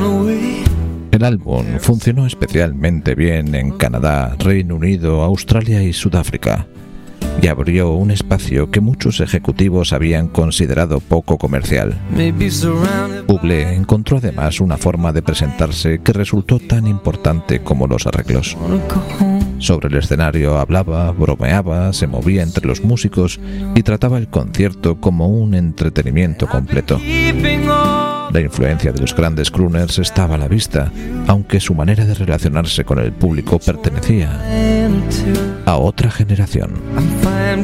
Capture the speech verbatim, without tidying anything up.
El álbum funcionó especialmente bien en Canadá, Reino Unido, Australia y Sudáfrica, y abrió un espacio que muchos ejecutivos habían considerado poco comercial. Bublé encontró además una forma de presentarse que resultó tan importante como los arreglos. Sobre el escenario hablaba, bromeaba, se movía entre los músicos y trataba el concierto como un entretenimiento completo. La influencia de los grandes crooners estaba a la vista, aunque su manera de relacionarse con el público pertenecía a otra generación.